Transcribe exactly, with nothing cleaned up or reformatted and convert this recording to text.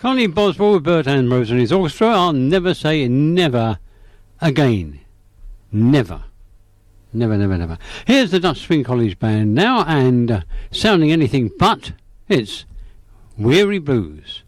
Connie Boswell with Bert Ambrose and his orchestra. I'll never say never again. Never. Never, never, never. Here's the Dutch Swing College Band now, and uh, sounding anything but, it's Weary Blues.